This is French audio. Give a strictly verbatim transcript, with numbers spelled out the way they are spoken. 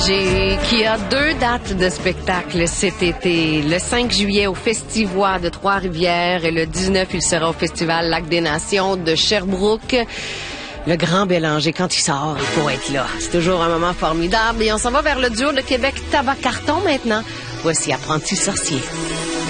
J'ai qui a deux dates de spectacle cet été. Le cinq juillet au Festivois de Trois-Rivières et le dix-neuf, il sera au Festival Lac des Nations de Sherbrooke. Le Grand Bélanger, quand il sort, il faut être là. C'est toujours un moment formidable. Et on s'en va vers le duo de Québec Tabac Carton maintenant. Voici Apprenti sorcier.